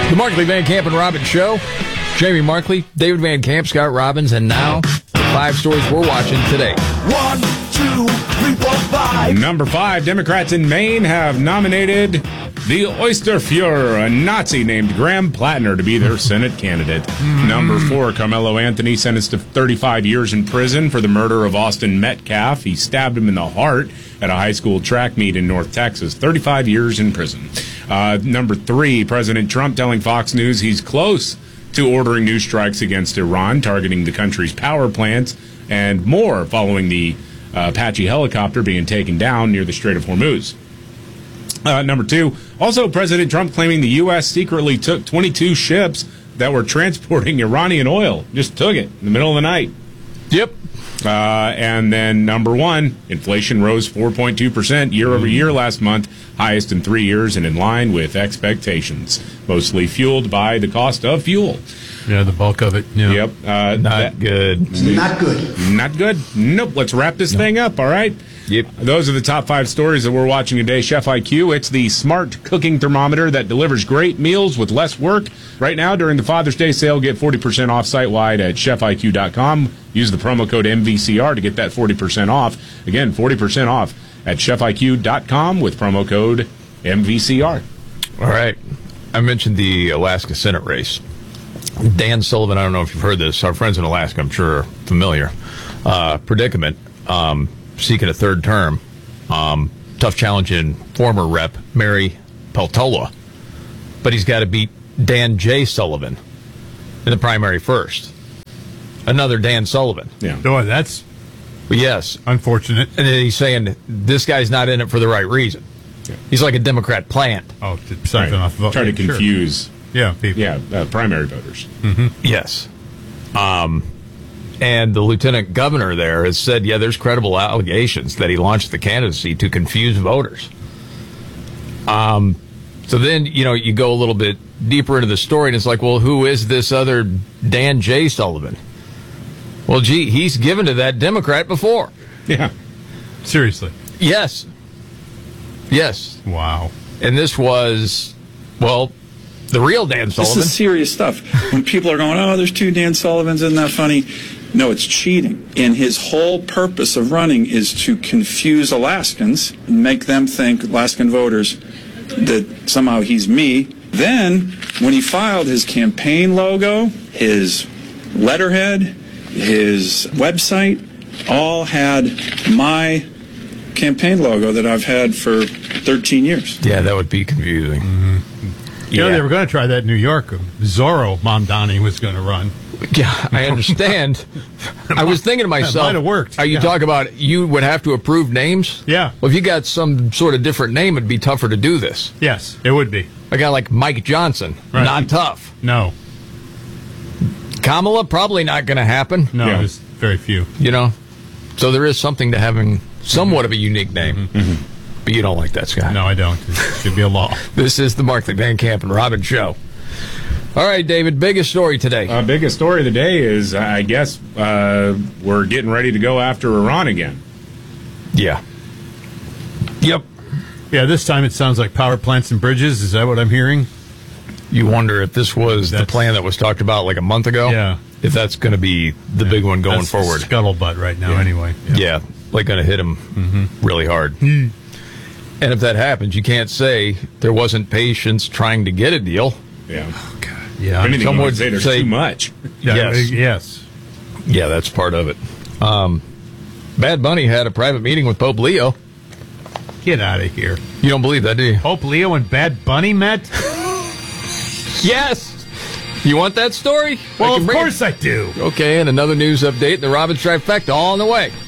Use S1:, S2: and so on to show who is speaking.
S1: The Markley, Van Camp, and Robbins Show. Jamie Markley, David Van Camp, Scott Robbins, and now the 5 stories we're watching today.
S2: 1, 2, 3, 4, 5.
S3: Number 5, Democrats in Maine have nominated the Oysterfuhrer, a Nazi named Graham Plattner, to be their Senate candidate. Number 4, Carmelo Anthony sentenced to 35 years in prison for the murder of Austin Metcalf. He stabbed him in the heart at a high school track meet in North Texas. 35 years in prison. Number 3, President Trump telling Fox News he's close to ordering new strikes against Iran, targeting the country's power plants and more following the Apache helicopter being taken down near the Strait of Hormuz. Number 2, also President Trump claiming the U.S. secretly took 22 ships that were transporting Iranian oil. Just took it in the middle of the night.
S1: Yep.
S3: And then number 1, inflation rose 4.2% year over year last month, highest in 3 years and in line with expectations, mostly fueled by the cost of fuel.
S4: Yeah, the bulk of it. Yeah.
S3: Yep.
S1: Not good.
S2: Not good.
S3: Not good? Nope. Let's wrap this thing up, all right?
S1: Yep.
S3: Those are the top 5 stories that we're watching today. Chef IQ, it's the smart cooking thermometer that delivers great meals with less work. Right now, during the Father's Day sale, get 40% off site-wide at chefiq.com. Use the promo code MVCR to get that 40% off. Again, 40% off at chefiq.com with promo code MVCR.
S1: All right. I mentioned the Alaska Senate race. Dan Sullivan, I don't know if you've heard this. Our friends in Alaska, I'm sure, are familiar. Predicament. Seeking a third term. Tough challenge in former rep Mary Peltola. But he's got to beat Dan J. Sullivan in the primary first. Another Dan Sullivan.
S3: Yeah.
S4: Oh, that's
S1: Yes.
S4: unfortunate.
S1: And then he's saying this guy's not in it for the right reason.
S3: Yeah.
S1: He's like a Democrat plant.
S4: Oh, something off the vote.
S3: Try to
S4: Sure.
S3: confuse
S4: Yeah, people.
S3: primary voters.
S1: Yes. And the lieutenant governor there has said, there's credible allegations that he launched the candidacy to confuse voters. So then, you go a little bit deeper into the story, and it's like, well, who is this other Dan J. Sullivan? Well, gee, he's given to that Democrat before.
S3: Yeah.
S4: Seriously.
S1: Yes. Yes.
S4: Wow.
S1: And this was, well, the real Dan Sullivan.
S5: This is serious stuff. When people are going, oh, there's 2 Dan Sullivans, isn't that funny? No, it's cheating. And his whole purpose of running is to confuse Alaskans and make them think, Alaskan voters, that somehow he's me. Then, when he filed his campaign logo, his letterhead, his website, all had my campaign logo that I've had for 13 years.
S1: Yeah, that would be confusing.
S4: You know, they were going to try that in New York. Zorro Mamdani was going to run.
S1: Yeah, I understand. I was thinking to myself,
S4: might have worked.
S1: Are you talking about you would have to approve names?
S4: Yeah.
S1: Well, if you got some sort of different name, it'd be tougher to do this.
S4: Yes, it would be.
S1: A guy like Mike Johnson,
S4: Right.
S1: not tough.
S4: No.
S1: Kamala, probably not going to happen.
S4: No,
S3: Yeah.
S4: there's very few.
S1: So there is something to having somewhat of a unique name. But you don't like that, Scott.
S4: No, I don't. It should be a law.
S1: This is the Markley, Van Camp, and Robbins Show. All right, David, biggest story today.
S3: Biggest story of the day is, I guess, we're getting ready to go after Iran again.
S1: Yeah. Yep.
S4: Yeah, this time it sounds like power plants and bridges. Is that what I'm hearing?
S1: You wonder if this was the plan that was talked about like a month ago?
S4: Yeah.
S1: If that's going to be the big one going
S4: That's
S1: forward.
S4: Scuttlebutt right now, anyway.
S1: Yeah, like going to hit him really hard. And if that happens, you can't say there wasn't patience trying to get a deal.
S3: Yeah.
S4: Yeah.
S3: If anything,
S1: Some
S3: you
S1: would
S3: would say there's
S1: say-
S3: too much.
S1: Yes.
S4: Yes.
S1: Yeah, that's part of it. Bad Bunny had a private meeting with Pope Leo.
S4: Get out of here.
S1: You don't believe that, do you?
S4: Pope Leo and Bad Bunny met?
S1: Yes! You want that story?
S4: Well,
S1: I can
S4: of
S1: bring it.
S4: course I do.
S1: Okay, and another news update, the Robbins Trifecta, all on the way.